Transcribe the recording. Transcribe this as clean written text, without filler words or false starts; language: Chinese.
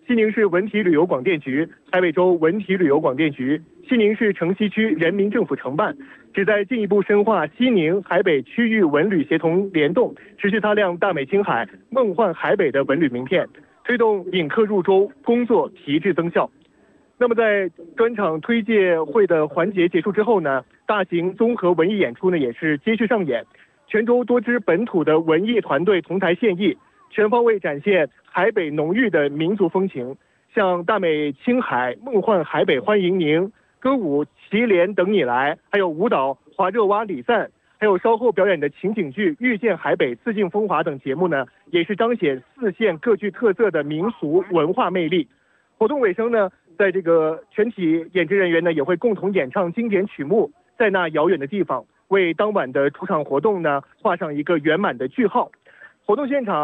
西宁市文体旅游广电局、台北州文体旅游广电局、西宁市城西区人民政府承办，旨在进一步深化西宁、海北区域文旅协同联动，持续擦亮大美青海、梦幻海北的文旅名片，推动引客入州工作提质增效。那么在专场推介会的环节结束之后呢，大型综合文艺演出呢也是接续上演，泉州多支本土的文艺团队同台献艺，全方位展现海北浓郁的民族风情，像大美青海、梦幻海北欢迎您、歌舞祁连等你来，还有舞蹈华热蛙礼赞，还有稍后表演的情景剧遇见海北、四境风华等节目呢，也是彰显四县各具特色的民俗文化魅力。活动尾声呢，在这个全体演职人员呢也会共同演唱经典曲目，在那遥远的地方，为当晚的主场活动呢画上一个圆满的句号。活动现场